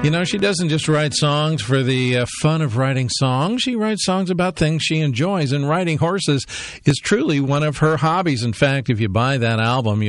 You know, she doesn't just write songs for the fun of writing songs. She writes songs about things she enjoys, and riding horses is truly one of her hobbies. In fact, if you buy that album,